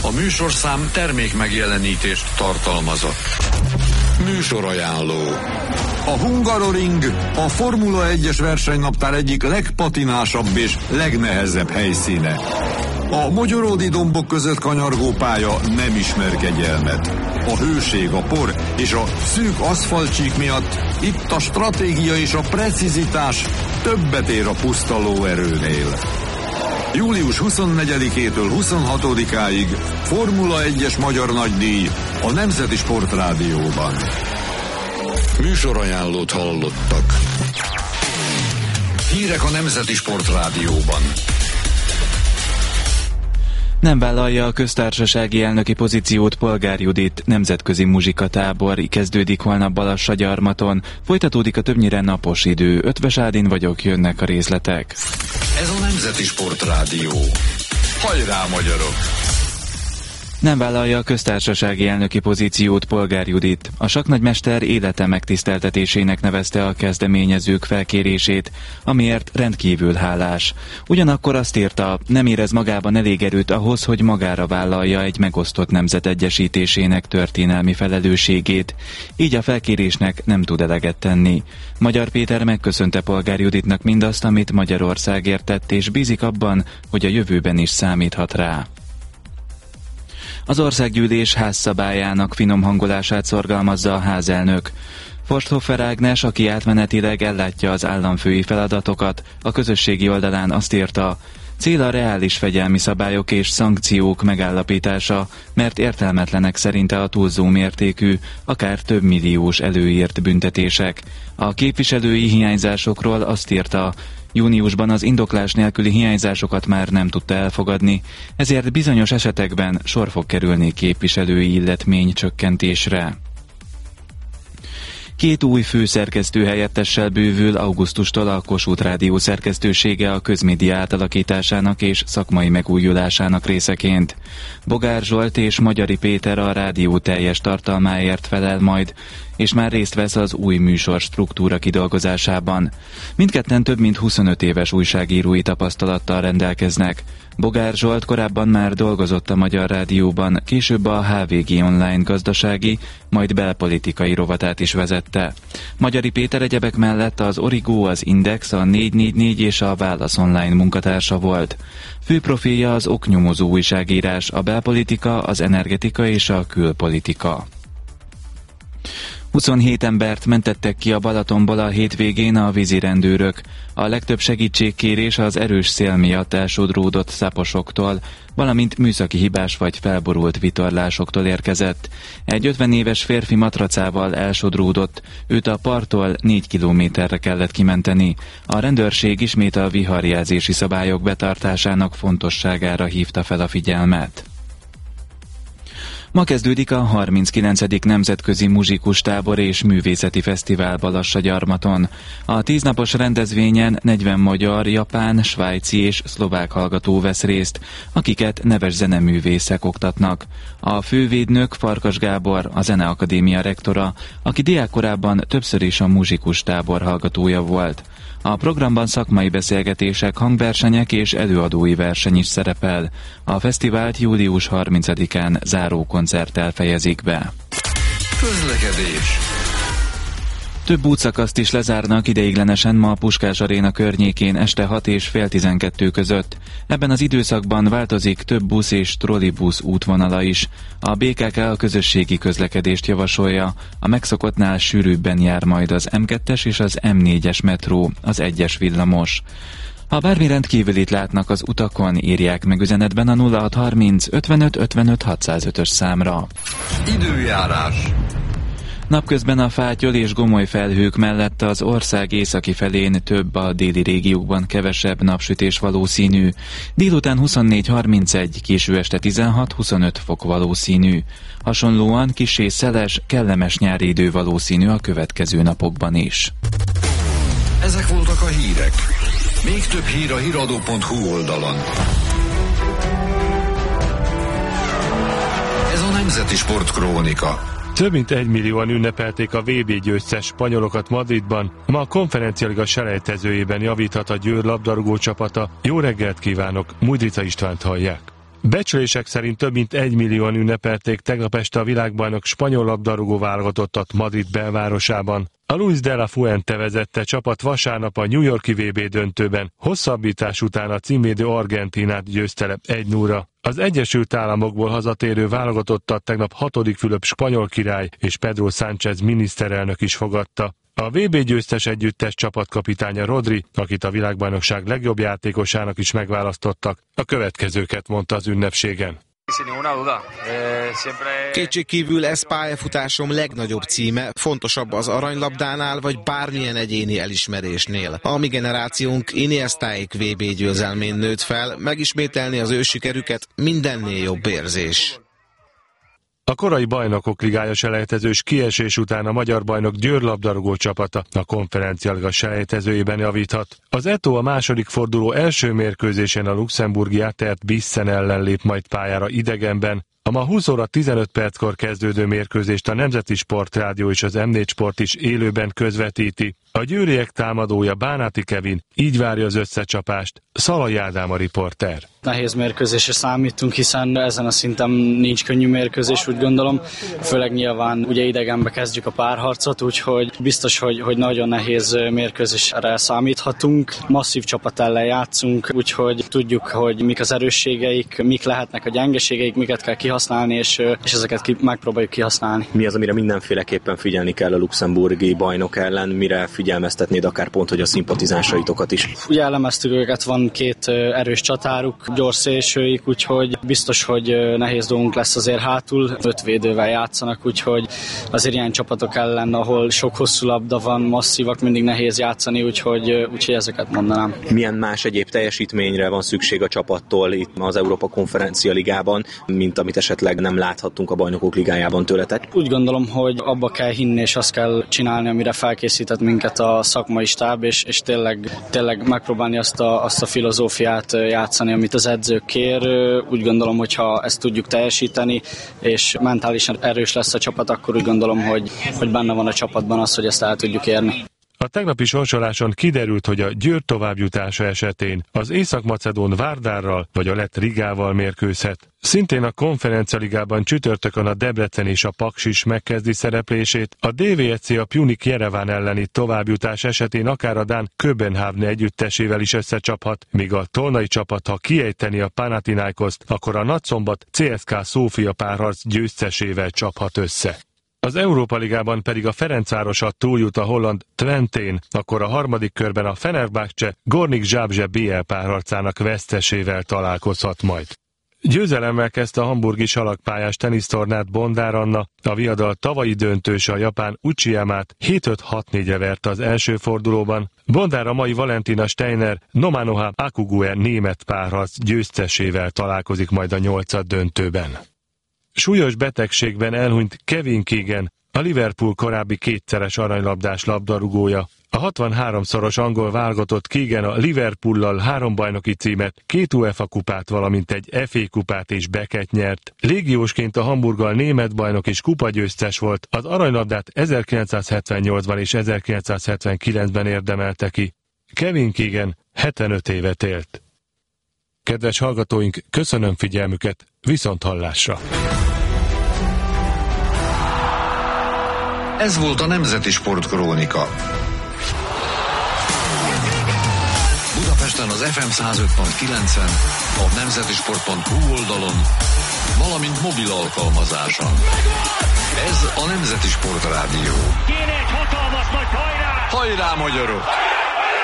A műsorszám termék megjelenítést tartalmazott. Műsorajánló. A Hungaroring a Formula 1-es versenynaptár egyik legpatinásabb és legnehezebb helyszíne. A mogyoródi dombok között kanyargó pálya nem ismer kegyelmet. A hőség, a por és a szűk aszfaltcsík miatt itt a stratégia és a precizitás többet ér a puszta lóerőnél. Július 24-től 26-áig Formula 1-es magyar nagydíj a Nemzeti Sportrádióban. Műsorajánlót hallottak. Hírek a Nemzeti Sportrádióban. Nem vállalja a köztársasági elnöki pozíciót Polgár Judit, nemzetközi muzsikatábor kezdődik holnap Balassagyarmaton, folytatódik a többnyire napos idő. Ötvös Ádin vagyok, jönnek a részletek. Ez a Nemzeti Sportrádió. Hajrá, magyarok! Nem vállalja a köztársasági elnöki pozíciót Polgár Judit. A sakknagymester élete megtiszteltetésének nevezte a kezdeményezők felkérését, amiért rendkívül hálás. Ugyanakkor azt írta, nem érez magában elég erőt ahhoz, hogy magára vállalja egy megosztott nemzet egyesítésének történelmi felelősségét. Így a felkérésnek nem tud eleget tenni. Magyar Péter megköszönte Polgár Juditnak mindazt, amit Magyarországért tett, és bízik abban, hogy a jövőben is számíthat rá. Az országgyűlés házszabályának finom hangolását szorgalmazza a házelnök. Forsthofer Ágnes, aki átmenetileg ellátja az államfői feladatokat, a közösségi oldalán azt írta, cél a reális fegyelmi szabályok és szankciók megállapítása, mert értelmetlenek szerinte a túlzó mértékű, akár több milliós előírt büntetések. A képviselői hiányzásokról azt írta, júniusban az indoklás nélküli hiányzásokat már nem tudta elfogadni, ezért bizonyos esetekben sor fog kerülni képviselői illetmény csökkentésre. 2 új főszerkesztő helyettessel bővül augusztustól a Kossuth Rádió szerkesztősége a közmédia átalakításának és szakmai megújulásának részeként. Bogár Zsolt és Magyari Péter a rádió teljes tartalmáért felel majd, és már részt vesz az új műsor struktúra kidolgozásában. Mindketten több mint 25 éves újságírói tapasztalattal rendelkeznek. Bogár Zsolt korábban már dolgozott a Magyar Rádióban, később a HVG Online gazdasági, majd belpolitikai rovatát is vezette. Magyari Péter egyebek mellett az Origo, az Index, a 444 és a Válasz Online munkatársa volt. Fő profilja az oknyomozó újságírás, a belpolitika, az energetika és a külpolitika. 27 embert mentettek ki a Balatonból a hétvégén a vízirendőrök. A legtöbb segítségkérés az erős szél miatt elsodródott szaposoktól, valamint műszaki hibás vagy felborult vitorlásoktól érkezett. Egy 50 éves férfi matracával elsodródott, őt a parttól 4 kilométerre kellett kimenteni. A rendőrség ismét a viharjelzési szabályok betartásának fontosságára hívta fel a figyelmet. Ma kezdődik a 39. Nemzetközi Muzsikustábor és Művészeti Fesztivál Balassagyarmaton. A 10 napos rendezvényen 40 magyar, japán, svájci és szlovák hallgató vesz részt, akiket neves zeneművészek oktatnak. A fővédnök Farkas Gábor, a Zeneakadémia rektora, aki diákkorában többször is a muzsikustábor hallgatója volt. A programban szakmai beszélgetések, hangversenyek és előadói verseny is szerepel. A fesztivált július 30-án záró koncerttel fejezik be. Közlekedés. Több útszakaszt is lezárnak ideiglenesen ma a Puskás Aréna környékén este 6 és fél 12 között. Ebben az időszakban változik több busz és trollibusz útvonala is. A BKK a közösségi közlekedést javasolja. A megszokottnál sűrűbben jár majd az M2-es és az M4-es metró, az 1-es villamos. Ha bármi rendkívülit látnak az utakon, írják meg üzenetben a 0630 55 55 605-ös számra. Időjárás. Napközben a fátyol és gomoly felhők mellett az ország északi felén több, a déli régiókban kevesebb napsütés valószínű. Délután 24-31, késő este 16-25 fok valószínű. Hasonlóan kissé szeles, kellemes nyári idő valószínű a következő napokban is. Ezek voltak a hírek. Még több hír a hiradó.hu oldalon. Ez a Nemzeti Sportkrónika. Több mint 1 millióan ünnepelték a VB győztes spanyolokat Madridban. Ma a konferencialiga selejtezőjében javíthat a Győr labdarúgó csapata. Jó reggelt kívánok, Mújdrica Istvánt hallják. Becslések szerint több mint 1 millióan ünnepelték tegnap este a világbajnok spanyol labdarúgó válogatottat Madrid belvárosában. A Luis de la Fuente vezette csapat vasárnap a New York-i VB döntőben hosszabbítás után a címvédő Argentínát győzte le 1-0-ra. Az Egyesült Államokból hazatérő válogatottat tegnap 6. Fülöp spanyol király és Pedro Sánchez miniszterelnök is fogadta. A VB győztes együttes csapatkapitánya Rodri, akit a világbajnokság legjobb játékosának is megválasztottak, a következőket mondta az ünnepségen. Kétségkívül ez pályafutásom legnagyobb címe, fontosabb az aranylabdánál, vagy bármilyen egyéni elismerésnél. A mi generációnk Iniestáék VB győzelmén nőtt fel, megismételni az ő sikerüket mindennél jobb érzés. A korai Bajnokok Ligája selejtezős kiesés után a magyar bajnok Győr labdarúgó csapata a Konferencialiga selejtezőjében javíthat. Az Eto a második forduló első mérkőzésen a luxemburgi Atert Bissen ellen lép majd pályára idegenben. A ma 20 óra 15 perckor kezdődő mérkőzést a Nemzeti Sportrádió és az M4 Sport is élőben közvetíti. A győriek támadója Bánáti Kevin így várja az összecsapást. Szalai Ádám a riporter. Nehéz mérkőzésre számítunk, hiszen ezen a szinten nincs könnyű mérkőzés, úgy gondolom. Főleg nyilván ugye idegenbe kezdjük a párharcot, úgyhogy biztos, hogy nagyon nehéz mérkőzésre számíthatunk. Masszív csapat ellen játszunk, úgyhogy tudjuk, hogy mik az erősségeik, mik lehetnek a gyengeségeik, miket kell kihasználni, és ezeket megpróbáljuk kihasználni. Mi az, amire mindenféleképpen figyelni kell a luxemburgi bajnok ellen, mire figyelmeztetnéd akár pont, hogy a szimpatizánsaitokat is? Ugye elemeztük őket, van 2 erős csatáruk, gyors szélsőik, úgyhogy biztos, hogy nehéz dolgunk lesz azért hátul. 5 védővel játszanak, úgyhogy azért ilyen csapatok ellen, ahol sok hosszú labda van, masszívak, mindig nehéz játszani, úgyhogy ezeket mondanám. Milyen más egyéb teljesítményre van szükség a csapattól itt az Európa Konferencia Ligában, mint amit esetleg nem láthattunk a Bajnokok Ligájában tőletek? Úgy gondolom, hogy abba kell hinni, és azt kell csinálni, amire felkészített minket a szakmai stáb, és tényleg megpróbálni azt a filozófiát játszani, amit az edző kér. Úgy gondolom, hogy ha ezt tudjuk teljesíteni, és mentálisan erős lesz a csapat, akkor úgy gondolom, hogy benne van a csapatban az, hogy ezt el tudjuk érni. A tegnapi sorsoláson kiderült, hogy a Győr továbbjutása esetén az észak-macedón Várdárral vagy a lett Rigával mérkőzhet. Szintén a Konferencialigában csütörtökön a Debrecen és a Paks is megkezdi szereplését, a DVSC a Pjunik Jereván elleni továbbjutás esetén akár a dán Köbenhavn együttesével is összecsaphat, míg a tolnai csapat, ha kiejteni a Panathinaikoszt, akkor a Nagyszombat CSKA Szófia párharc győztesével csaphat össze. Az Európa Ligában pedig a Ferencvárosat túljut a holland Twentén, akkor a harmadik körben a Fenerbahce Gornik Zabrze BL párharcának vesztesével találkozhat majd. Győzelemmel kezdte a hamburgi salakpályás tenisztornát Bondár Anna, a viadal tavalyi döntőse a japán Uchiyamát 7-5-6-4-re verte az első fordulóban. Bondár a mai Valentina Steiner Nomanoha Akugue német párharc győztesével találkozik majd a 8. döntőben. Súlyos betegségben elhunyt Kevin Keegan, a Liverpool korábbi 2-szeres aranylabdás labdarúgója. A 63-szoros angol válogatott Keegan a Liverpoollal 3 bajnoki címet, 2 UEFA kupát, valamint egy FA kupát és beket nyert. Légiósként a Hamburggal német bajnok és kupagyőztes volt, az aranylabdát 1978-ban és 1979-ben érdemelte ki. Kevin Keegan 75 évet élt. Kedves hallgatóink, köszönöm figyelmüket, viszonthallásra! Ez volt a Nemzeti Sportkrónika. Budapesten az FM 105.9-en, a nemzetisport.hu oldalon, valamint mobil alkalmazáson. Ez a Nemzeti Sportrádió. Kéne egy hatalmas nagy hajrá! Hajrá, magyarok!